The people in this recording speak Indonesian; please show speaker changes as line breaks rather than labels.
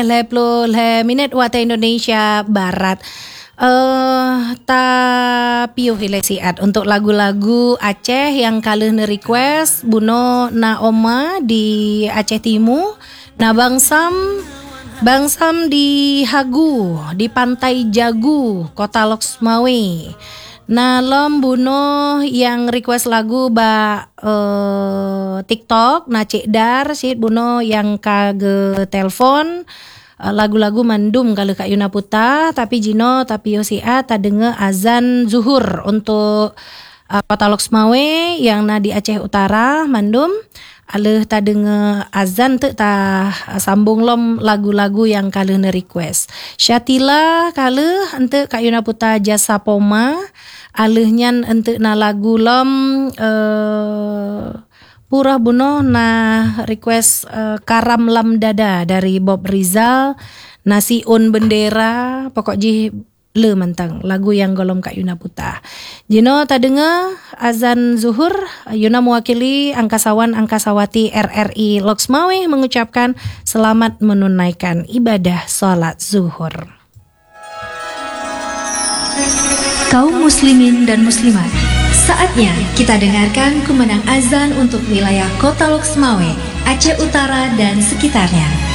minit waktu Indonesia Barat. Tapi hilesiat untuk lagu-lagu Aceh yang kalian request Buno na Oma di Aceh Timur, na Bangsam di Hagu, di Pantai Jagu, Kota Loksmawe. Nah, lom Buno yang request lagu TikTok, na Cik Dar, Sid Buno yang kage telepon. Lagu-lagu mandum kalau Kak Yuna Puta, tapi Jino tapi Yosia tak dengar azan zuhur untuk Kota Loksmawe yang na di Aceh Utara mandum. Aleh tak dengar azan tu tak sambung lom lagu-lagu yang kalian request. Syatila kala untuk Kak Yuna Puta Jasa Poma, alehnya untuk na lagu lom Purah Buno na request Karam Lam Dada dari Bob Rizal, Nasi Un Bendera, pokok ji le mentang lagu yang golom Kak Yuna Puta. Jino tak dengar azan zuhur, Yuna mewakili Angkasawati RRI Loksmawe mengucapkan selamat menunaikan ibadah sholat zuhur.
Kaum muslimin dan muslimat, saatnya kita dengarkan kumandang azan untuk wilayah Kota Loksmawe, Aceh Utara dan sekitarnya.